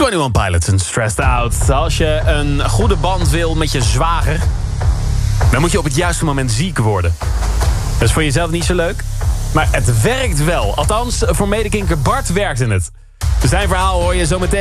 21 Pilots en Stressed Out. Als je een goede band wil met je zwager, dan moet je op het juiste moment ziek worden. Dat is voor jezelf niet zo leuk, maar het werkt wel. Althans, voor medekinker Bart werkte het. Zijn verhaal hoor je zo meteen.